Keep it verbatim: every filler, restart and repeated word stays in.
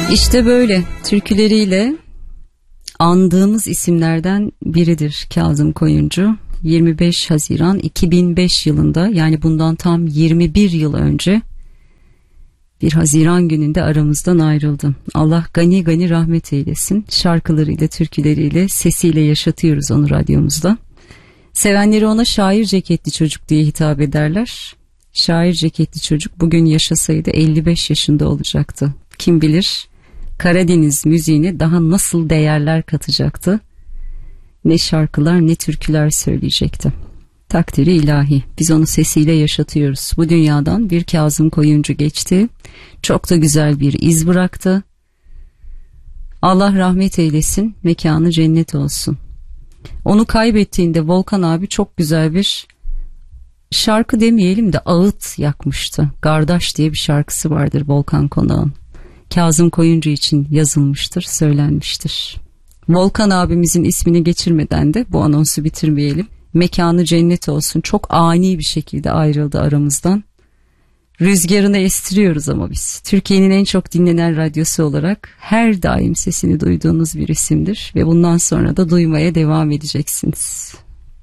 İşte böyle türküleriyle andığımız isimlerden biridir Kazım Koyuncu. yirmi beş Haziran iki bin beş yılında, yani bundan tam yirmi bir yıl önce bir Haziran gününde aramızdan ayrıldı. Allah gani gani rahmet eylesin. Şarkılarıyla, türküleriyle, sesiyle yaşatıyoruz onu radyomuzda. Sevenleri ona şair ceketli çocuk diye hitap ederler. Şair ceketli çocuk bugün yaşasaydı elli beş yaşında olacaktı. Kim bilir Karadeniz müziğine daha nasıl değerler katacaktı. Ne şarkılar ne türküler söyleyecekti. Takdiri ilahi. Biz onu sesiyle yaşatıyoruz. Bu dünyadan bir Kazım Koyuncu geçti. Çok da güzel bir iz bıraktı. Allah rahmet eylesin. Mekanı cennet olsun. Onu kaybettiğinde Volkan abi çok güzel bir şarkı demeyelim de ağıt yakmıştı. Gardaş diye bir şarkısı vardır Volkan Konak'ın. Kazım Koyuncu için yazılmıştır, söylenmiştir. Volkan abimizin ismini geçirmeden de bu anonsu bitirmeyelim. Mekanı cennet olsun. Çok ani bir şekilde ayrıldı aramızdan. Rüzgarını estiriyoruz ama biz. Türkiye'nin en çok dinlenen radyosu olarak her daim sesini duyduğunuz bir isimdir ve bundan sonra da duymaya devam edeceksiniz.